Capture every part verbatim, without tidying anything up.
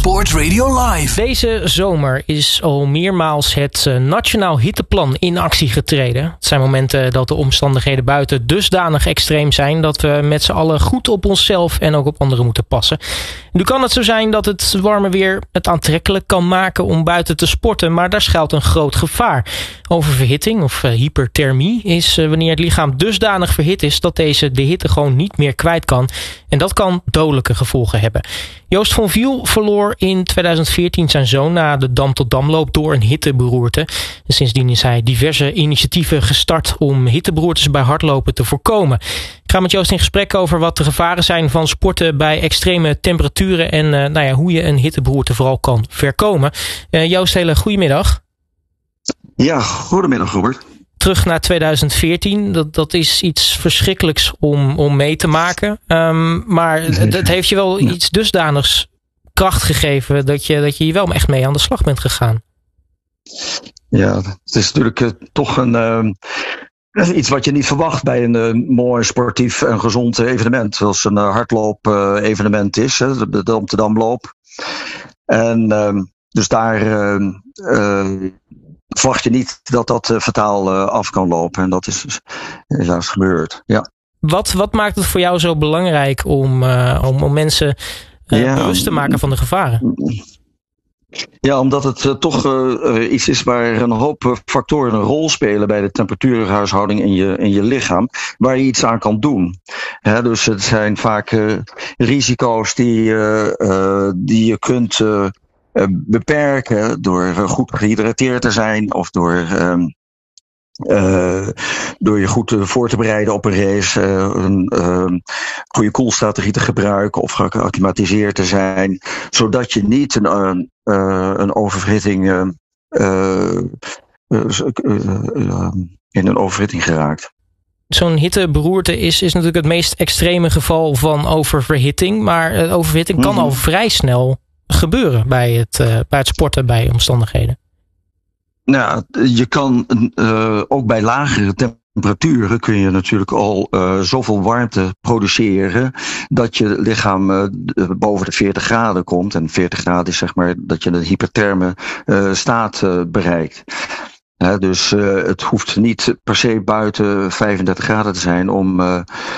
Sport Radio Live. Deze zomer is al meermaals het Nationaal Hitteplan in actie getreden. Het zijn momenten dat de omstandigheden buiten dusdanig extreem zijn dat we met z'n allen goed op onszelf en ook op anderen moeten passen. Nu kan het zo zijn dat het warme weer het aantrekkelijk kan maken om buiten te sporten, maar daar schuilt een groot gevaar. Oververhitting of hyperthermie is wanneer het lichaam dusdanig verhit is dat deze de hitte gewoon niet meer kwijt kan. En dat kan dodelijke gevolgen hebben. Joost van Viel verloor in tweeduizend veertien zijn zoon na de Dam tot Damloop door een hitteberoerte. En sindsdien is hij diverse initiatieven gestart om hitteberoertes bij hardlopen te voorkomen. Ik ga met Joost in gesprek over wat de gevaren zijn van sporten bij extreme temperaturen en uh, nou ja, hoe je een hitteberoerte vooral kan voorkomen. Uh, Joost, hele goedemiddag. Ja, goedemiddag Robert. Terug naar tweeduizend veertien, dat, dat is iets verschrikkelijks om, om mee te maken. Um, maar het, het heeft je wel ja. iets dusdanigs kracht gegeven dat je, dat je hier wel echt mee aan de slag bent gegaan. Ja, het is natuurlijk uh, toch een uh, iets wat je niet verwacht bij een uh, mooi sportief en gezond evenement. Zoals een uh, hardloop uh, evenement is, hè, de Dam tot Damloop. En uh, dus daar uh, uh, verwacht je niet dat dat uh, fataal uh, af kan lopen. En dat is dus helaas gebeurd. Ja. Wat, wat maakt het voor jou zo belangrijk om, uh, om, om mensen uh, ja. bewust te maken van de gevaren? Ja, omdat het uh, toch uh, iets is waar een hoop factoren een rol spelen bij de temperatuurhuishouding in je, in je lichaam, waar je iets aan kan doen. He, dus het zijn vaak uh, risico's die, uh, uh, die je kunt uh, uh, beperken door uh, goed gehydrateerd te zijn of door um, Uh, door je goed uh, voor te bereiden op een race, uh, een uh, goede koelstrategie te gebruiken of geacclimatiseerd te zijn, zodat je niet een, uh, een oververhitting uh, uh, uh, uh, in een oververhitting geraakt. Zo'n hitteberoerte is, is natuurlijk het meest extreme geval van oververhitting, maar uh, oververhitting kan mm-hmm. al vrij snel gebeuren bij het, uh, bij het sporten bij omstandigheden. Nou, je kan uh, ook bij lagere temperaturen kun je natuurlijk al uh, zoveel warmte produceren dat je lichaam uh, boven de veertig graden komt. En veertig graden is zeg maar dat je een hypertherme uh, staat uh, bereikt. He, dus uh, het hoeft niet per se buiten vijfendertig graden te zijn om, uh,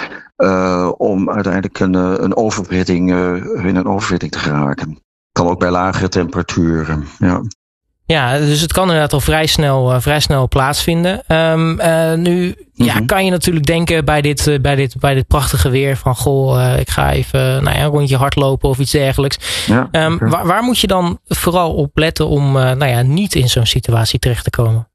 uh, om uiteindelijk een, een oververhitting, uh, in een oververhitting te geraken. Kan ook bij lagere temperaturen, ja. Ja, dus het kan inderdaad al vrij snel, uh, vrij snel plaatsvinden. Um, uh, nu mm-hmm. ja, kan je natuurlijk denken bij dit, uh, bij dit, bij dit prachtige weer van goh, uh, ik ga even nou ja, een rondje hardlopen of iets dergelijks. Ja, um, okay. waar, waar moet je dan vooral op letten om uh, nou ja, niet in zo'n situatie terecht te komen?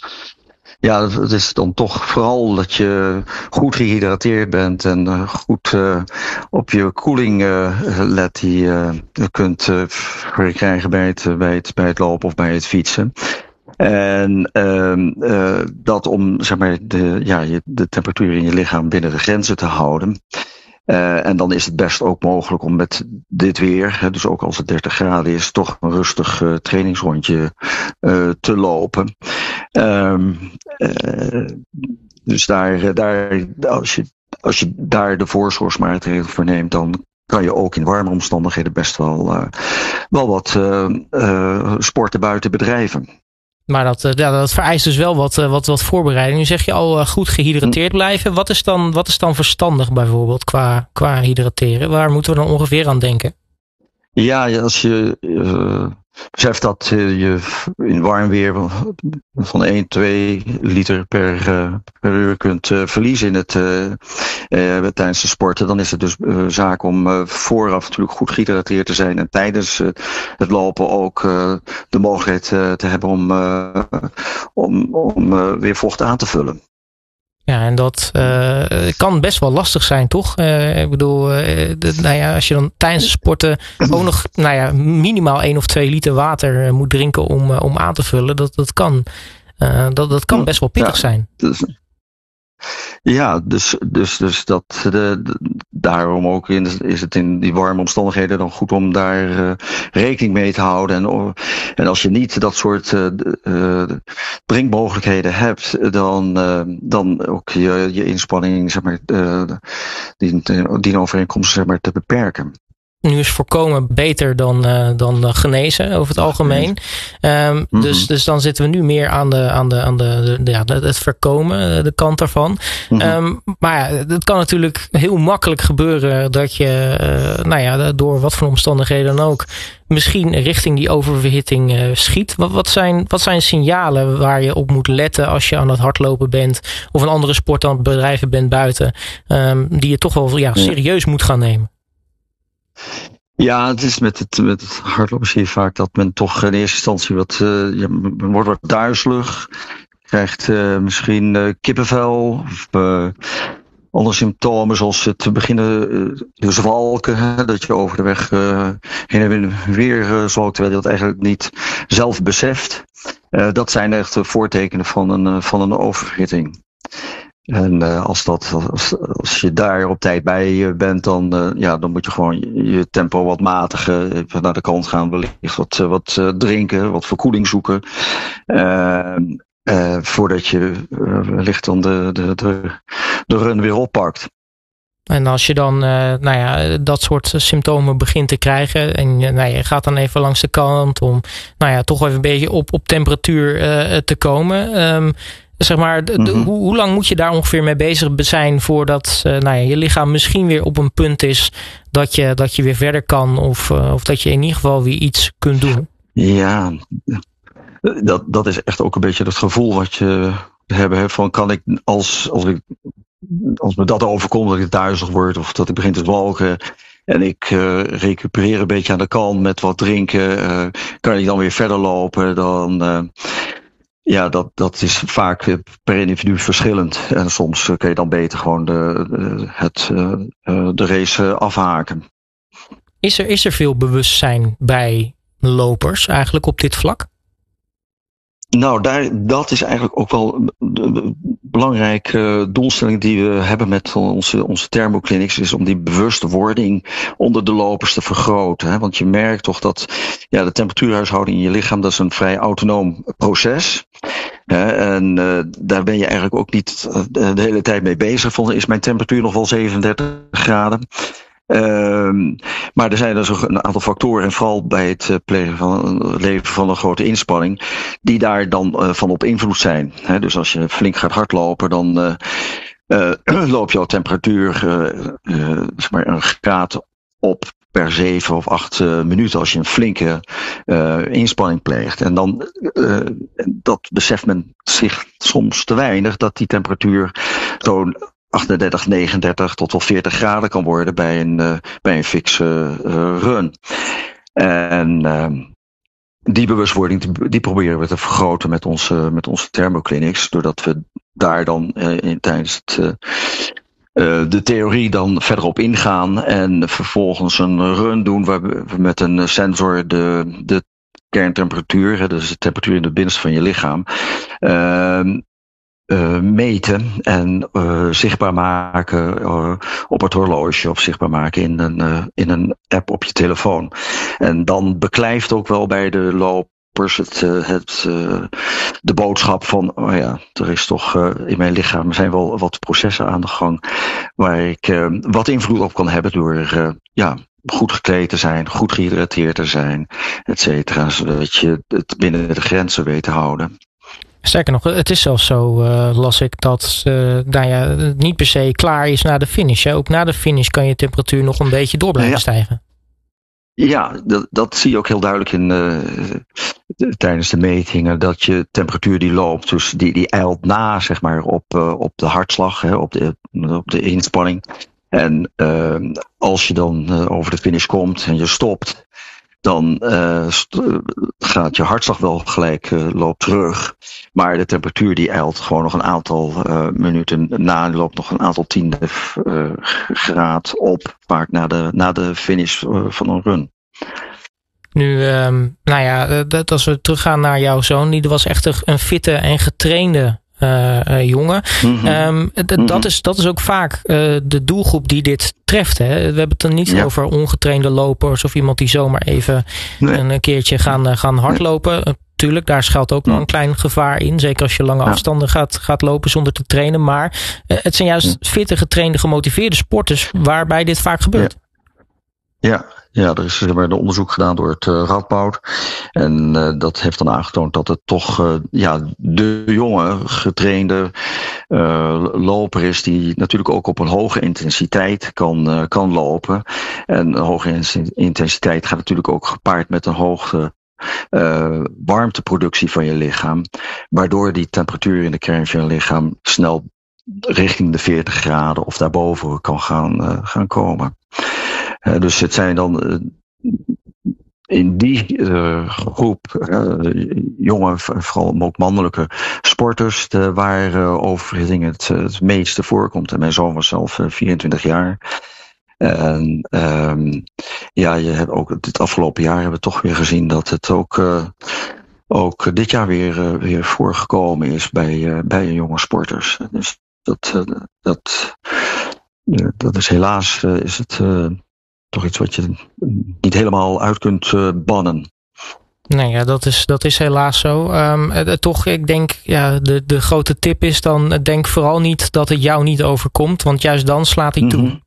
Ja, het is dan toch vooral dat je goed gehydrateerd bent en uh, goed uh, op je koeling uh, let die uh, je kunt uh, verkrijgen bij het, bij, het, bij het lopen of bij het fietsen. En uh, uh, dat om zeg maar, de, ja, de temperatuur in je lichaam binnen de grenzen te houden. Uh, en dan is het best ook mogelijk om met dit weer, hè, dus ook als het dertig graden is, toch een rustig uh, trainingsrondje uh, te lopen. Um, uh, dus daar, daar als, je, als je daar de voorzorgsmaatregelen voor neemt, dan kan je ook in warme omstandigheden best wel, uh, wel wat uh, uh, sporten buiten bedrijven. Maar dat, ja, dat vereist dus wel wat, wat, wat voorbereiding. Nu zeg je al goed gehydrateerd blijven. Wat is dan, wat is dan verstandig bijvoorbeeld qua, qua hydrateren? Waar moeten we dan ongeveer aan denken? Ja, als je uh, beseft dat uh, je in warm weer van één, twee liter per, uh, per uur kunt uh, verliezen in het, uh, uh, tijdens de sporten, dan is het dus uh, zaak om uh, vooraf natuurlijk goed gehydrateerd te zijn en tijdens uh, het lopen ook uh, de mogelijkheid uh, te hebben om, uh, om, om uh, weer vocht aan te vullen. Ja, en dat uh, kan best wel lastig zijn, toch? Uh, ik bedoel, uh, de, nou ja, als je dan tijdens het sporten ook nog nou ja, minimaal één of twee liter water uh, moet drinken om, uh, om aan te vullen, dat, dat, kan, uh, dat, dat kan best wel pittig ja, zijn. Dus, ja, dus, dus, dus dat, de, de, daarom ook in, is het in die warme omstandigheden dan goed om daar uh, rekening mee te houden. En, en als je niet dat soort uh, uh, drinkmogelijkheden hebt, dan, uh, dan ook je, je inspanning, zeg maar, uh, die, die overeenkomsten zeg maar, te beperken. nu is voorkomen beter dan, uh, dan uh, genezen over het algemeen. Um, mm-hmm. dus, dus dan zitten we nu meer aan, de, aan, de, aan de, de, ja, het voorkomen, de kant daarvan. Mm-hmm. Um, maar ja, het kan natuurlijk heel makkelijk gebeuren dat je, uh, nou ja, door wat voor omstandigheden dan ook, misschien richting die oververhitting uh, schiet. Wat, wat, zijn, wat zijn signalen waar je op moet letten als je aan het hardlopen bent of een andere sport aan het bedrijven bent buiten, um, die je toch wel ja, serieus moet gaan nemen? Ja, het is met het, met het hardlopen zie je vaak dat men toch in eerste instantie wat, uh, ja, men wordt wat duizelig, krijgt uh, misschien uh, kippenvel of uh, andere symptomen zoals het beginnen uh, zwalken, hè, dat je over de weg uh, heen en weer uh, zwalkt terwijl je dat eigenlijk niet zelf beseft. Uh, dat zijn echt uh, voortekenen van een, uh, van een oververhitting. En uh, als, dat, als, als je daar op tijd bij bent, dan, uh, ja, dan moet je gewoon je, je tempo wat matigen. Even naar de kant gaan, wellicht wat, uh, wat uh, drinken, wat verkoeling zoeken. Uh, uh, voordat je uh, wellicht dan de, de, de, de run weer oppakt. En als je dan uh, nou ja, dat soort symptomen begint te krijgen en uh, nou, je gaat dan even langs de kant om nou ja, toch even een beetje op, op temperatuur uh, te komen. Um, Zeg maar, de, mm-hmm. hoe, hoe lang moet je daar ongeveer mee bezig zijn voordat uh, nou ja, je lichaam misschien weer op een punt is dat je, dat je weer verder kan of, uh, of dat je in ieder geval weer iets kunt doen? Ja, dat, dat is echt ook een beetje het gevoel wat je hebben hè, van kan ik als, als ik als me dat overkomt dat ik duizelig word of dat ik begin te zwalken en ik uh, recupereer een beetje aan de kant met wat drinken, uh, kan ik dan weer verder lopen, dan uh, ja, dat, dat is vaak per individu verschillend. En soms kun je dan beter gewoon de, de, het, de race afhaken. Is er, is er veel bewustzijn bij lopers eigenlijk op dit vlak? Nou, daar, dat is eigenlijk ook wel een belangrijke doelstelling die we hebben met onze, onze thermoclinics, is om die bewustwording onder de lopers te vergroten. Hè? Want je merkt toch dat ja, de temperatuurhuishouding in je lichaam, dat is een vrij autonoom proces. Hè? En uh, daar ben je eigenlijk ook niet de hele tijd mee bezig. Van, is mijn temperatuur nog wel zevenendertig graden? Um, maar er zijn dus ook een aantal factoren, en vooral bij het plegen van het leveren van een grote inspanning, die daar dan uh, van op invloed zijn. He, dus als je flink gaat hardlopen, dan uh, uh, loop jouw temperatuur uh, uh, zeg maar een graad op per zeven of acht uh, minuten als je een flinke uh, inspanning pleegt. En dan uh, dat beseft men zich soms te weinig, dat die temperatuur zo'n achtendertig, negenendertig tot wel veertig graden kan worden bij een, uh, bij een fixe uh, run. En uh, die bewustwording die, die proberen we te vergroten met onze, met onze thermoclinics, doordat we daar dan uh, in, tijdens het, uh, uh, de theorie dan verder op ingaan en vervolgens een run doen waar we met een sensor de, de kerntemperatuur, dus de temperatuur in het binnenste van je lichaam, uh, Uh, meten en uh, zichtbaar maken uh, op het horloge of zichtbaar maken in een, uh, in een app op je telefoon. En dan beklijft ook wel bij de lopers het, uh, het, uh, de boodschap van, oh ja, er is toch uh, in mijn lichaam er zijn wel wat processen aan de gang waar ik uh, wat invloed op kan hebben door uh, ja, goed gekleed te zijn, goed gehydrateerd te zijn, et cetera, zodat je het binnen de grenzen weet te houden. Sterker nog, het is zelfs zo, uh, las ik, dat uh, nou ja, het niet per se klaar is na de finish. Hè? Ook na de finish kan je temperatuur nog een beetje door blijven ja. stijgen. Ja, dat, dat zie je ook heel duidelijk in, uh, tijdens de metingen. Dat je temperatuur die loopt, dus die, die eilt na zeg maar, op, uh, op de hartslag, hè, op, de, op de inspanning. En uh, als je dan uh, over de finish komt en je stopt, dan uh, st- gaat je hartslag wel gelijk uh, loopt terug. Maar de temperatuur die eilt gewoon nog een aantal uh, minuten na. Die loopt nog een aantal tiende uh, graad op. Vaak na de, na de finish uh, van een run. Nu, um, nou ja, dat, als we teruggaan naar jouw zoon. Die was echt een fitte en getrainde Uh, uh, jongen. Mm-hmm. Um, d- mm-hmm. dat, is, dat is ook vaak uh, de doelgroep die dit treft. Hè? We hebben het dan niet ja. over ongetrainde lopers of iemand die zomaar even nee. een keertje gaan, uh, gaan hardlopen. Uh, tuurlijk, daar schuilt ook wel een klein gevaar in. Zeker als je lange ja. afstanden gaat, gaat lopen zonder te trainen. Maar uh, het zijn juist fitte, getrainde, gemotiveerde sporters waarbij dit vaak gebeurt. Ja. Ja, Ja, er is zeg maar, een onderzoek gedaan door het uh, Radboud. En uh, dat heeft dan aangetoond dat het toch uh, ja, de jonge, getrainde uh, loper is die natuurlijk ook op een hoge intensiteit kan, uh, kan lopen. En hoge intensiteit gaat natuurlijk ook gepaard met een hoge uh, warmteproductie van je lichaam. Waardoor die temperatuur in de kern van je lichaam snel richting de veertig graden of daarboven kan gaan, uh, gaan komen. Uh, dus het zijn dan uh, in die uh, groep uh, jonge, vooral ook mannelijke sporters, de, waar uh, oververhitting het, het meeste voorkomt. En mijn zoon was zelf uh, vierentwintig jaar. En um, ja, je hebt ook dit afgelopen jaar hebben we toch weer gezien dat het ook, uh, ook dit jaar weer, uh, weer voorgekomen is bij, uh, bij jonge sporters. Dus dat, uh, dat, uh, dat is helaas uh, is het uh, toch iets wat je niet helemaal uit kunt uh, bannen. Nee, ja, dat is, dat is helaas zo. Um, uh, toch, ik denk, ja, de, de grote tip is dan, uh, denk vooral niet dat het jou niet overkomt, want juist dan slaat hij toe. Mm-hmm.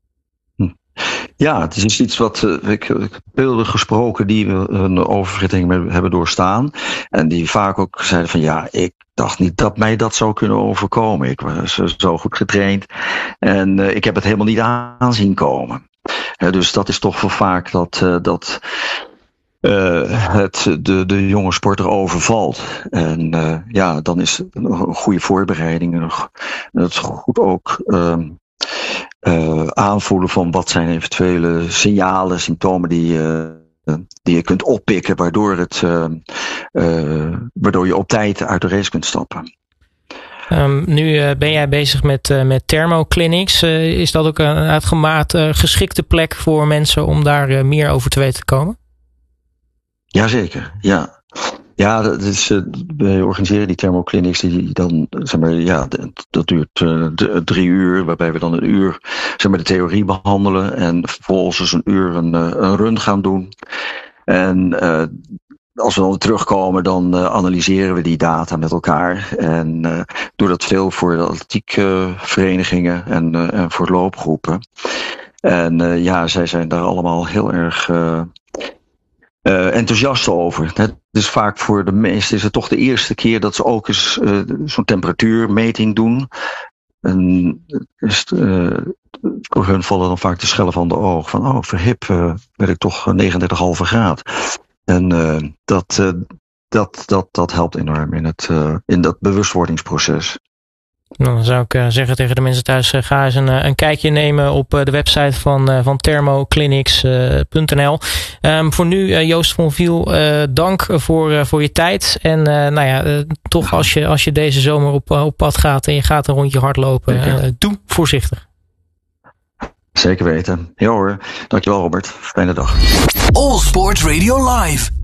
Ja, het is iets wat uh, ik, ik heb beelden gesproken die we een oververhitting hebben doorstaan. En die vaak ook zeiden van ja, ik dacht niet dat mij dat zou kunnen overkomen. Ik was zo goed getraind en uh, ik heb het helemaal niet aan zien komen. Uh, dus dat is toch wel vaak dat, uh, dat uh, het de, de jonge sporter overvalt. En uh, ja, dan is het een goede voorbereiding. En het goed ook Uh, Uh, aanvoelen van wat zijn eventuele signalen, symptomen die, uh, die je kunt oppikken, waardoor, het, uh, uh, waardoor je op tijd uit de race kunt stappen. Um, nu uh, ben jij bezig met, uh, met thermoclinics. Uh, is dat ook een uitgemaakt uh, geschikte plek voor mensen om daar uh, meer over te weten te komen? Jazeker, ja. Ja, dat is, uh, wij organiseren die thermoclinics die dan, zeg maar, ja, dat duurt uh, de, drie uur, waarbij we dan een uur, zeg maar, de theorie behandelen en vervolgens dus een uur een, uh, een run gaan doen. En uh, als we dan terugkomen, dan uh, analyseren we die data met elkaar. En uh, doe dat veel voor de atletiekverenigingen uh, en, uh, en voor loopgroepen. En uh, ja, zij zijn daar allemaal heel erg Uh, Uh, enthousiast over. Het is vaak voor de meesten is het toch de eerste keer dat ze ook eens uh, zo'n temperatuurmeting doen. En is, uh, voor hun vallen dan vaak de schellen van de oog. Van oh, verhip uh, werd ik toch negenendertig komma vijf graad. En uh, dat, uh, dat, dat, dat helpt enorm in, het, uh, in dat bewustwordingsproces. Nou, dan zou ik uh, zeggen tegen de mensen thuis, uh, ga eens een, uh, een kijkje nemen op uh, de website van, uh, van thermoclinics punt n l. Um, voor nu, uh, Joost von Viel, uh, dank voor, uh, voor je tijd. En uh, nou ja, uh, toch als je, als je deze zomer op, uh, op pad gaat en je gaat een rondje hardlopen, uh, doe voorzichtig. Zeker weten. Ja hoor. Dankjewel Robert. Fijne dag. All Sport Radio Live.